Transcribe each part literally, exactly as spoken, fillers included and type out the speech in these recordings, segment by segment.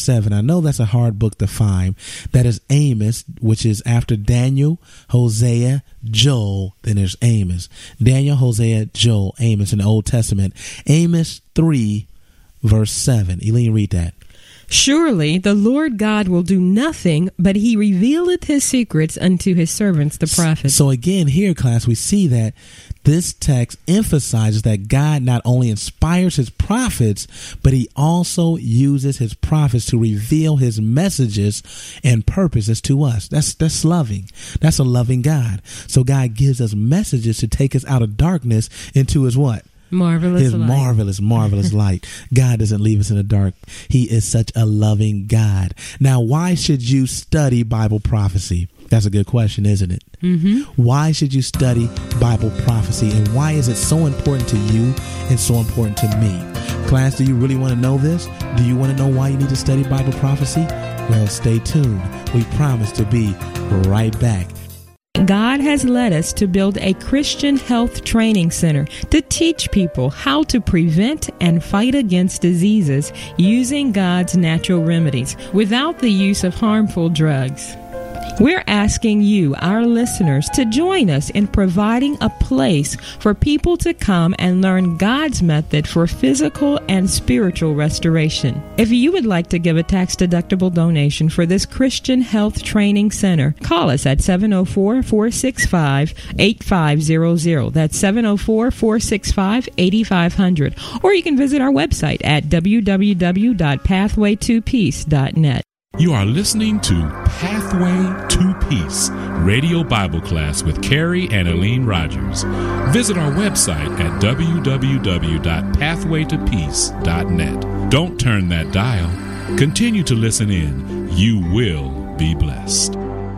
seven. I know that's a hard book to find. That is Amos, which is after Daniel, Hosea, Joel, then there's Amos. Daniel, Hosea, Joel, Amos in the Old Testament. Amos three, verse seven. Eileen, read that. Surely the Lord God will do nothing, but he revealeth his secrets unto his servants, the prophets. So again, here, class, we see that this text emphasizes that God not only inspires his prophets, but he also uses his prophets to reveal his messages and purposes to us. That's that's loving. That's a loving God. So God gives us messages to take us out of darkness into his what? Marvelous His light. marvelous, marvelous light. God doesn't leave us in the dark. He is such a loving God. Now, why should you study Bible prophecy? That's a good question, isn't it? Mm-hmm. Why should you study Bible prophecy, and why is it so important to you and so important to me? Class, do you really want to know this? Do you want to know why you need to study Bible prophecy? Well, stay tuned. We promise to be right back. God has led us to build a Christian health training center to teach people how to prevent and fight against diseases using God's natural remedies without the use of harmful drugs. We're asking you, our listeners, to join us in providing a place for people to come and learn God's method for physical and spiritual restoration. If you would like to give a tax-deductible donation for this Christian Health Training Center, call us at seven oh four, four six five, eight five zero zero. That's seven oh four, four six five, eight five zero zero. Or you can visit our website at w w w dot pathway to peace dot net. You are listening to Pathway to Peace, Radio Bible Class with Carrie and Eileen Rogers. Visit our website at w w w dot pathway to peace dot net. Don't turn that dial. Continue to listen in. You will be blessed.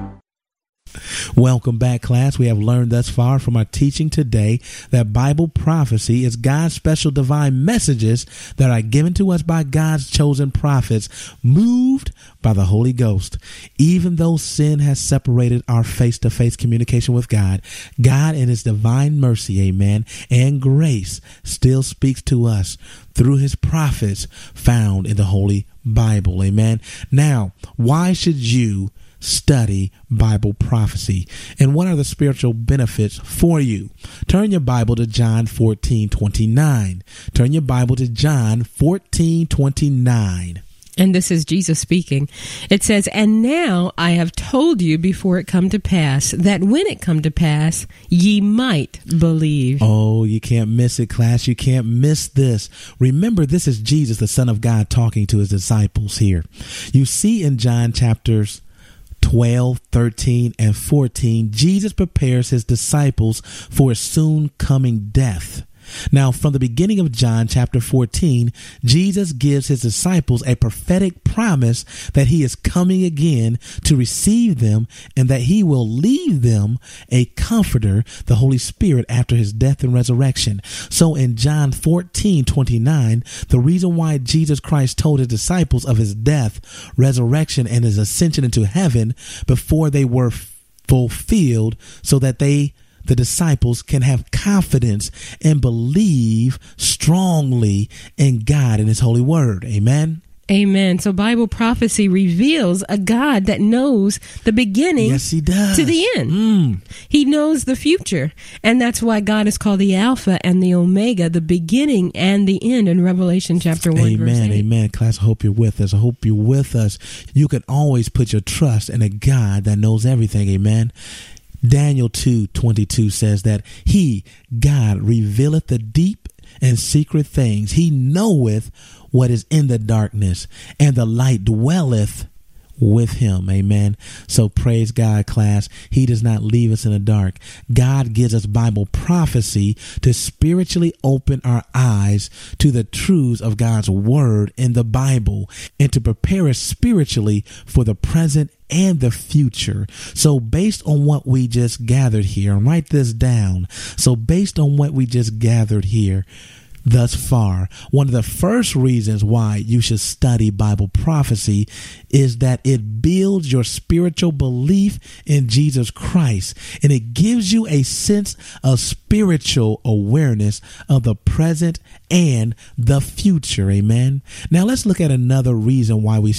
Welcome back, class. We have learned thus far from our teaching today that Bible prophecy is God's special divine messages that are given to us by God's chosen prophets, moved by the Holy Ghost. Even though sin has separated our face-to-face communication with God, God in his divine mercy, amen, and grace still speaks to us through his prophets found in the Holy Bible, amen. Now, why should you study Bible prophecy, and what are the spiritual benefits for you? Turn your Bible to John fourteen twenty-nine. Turn your Bible to John fourteen twenty-nine. And this is Jesus speaking. It says, "And now I have told you before it come to pass, that when it come to pass, ye might believe." Oh, you can't miss it, class. You can't miss this. Remember, this is Jesus, the Son of God, talking to his disciples here. You see in John chapters twelve, thirteen, and fourteen, Jesus prepares his disciples for a soon coming death. Now, from the beginning of John chapter fourteen, Jesus gives his disciples a prophetic promise that he is coming again to receive them and that he will leave them a comforter, the Holy Spirit, after his death and resurrection. So in John fourteen twenty-nine, the reason why Jesus Christ told his disciples of his death, resurrection, and his ascension into heaven before they were fulfilled, so that they the disciples can have confidence and believe strongly in God and his holy word. Amen. Amen. So Bible prophecy reveals a God that knows the beginning yes, he does. to the end. Mm. He knows the future. And that's why God is called the Alpha and the Omega, the beginning and the end in Revelation chapter one. Amen. Verse eight. Amen. Class, I hope you're with us. I hope you're with us. You can always put your trust in a God that knows everything. Amen. Daniel two twenty-two says that he, God, revealeth the deep and secret things. He knoweth what is in the darkness, and the light dwelleth with him. Amen. So praise God, class. He does not leave us in the dark. God gives us Bible prophecy to spiritually open our eyes to the truths of God's word in the Bible and to prepare us spiritually for the present and the future. So based on what we just gathered here, and write this down. So based on what we just gathered here thus far, one of the first reasons why you should study Bible prophecy is that it builds your spiritual belief in Jesus Christ, and it gives you a sense of spiritual awareness of the present and the future. Amen. Now let's look at another reason why we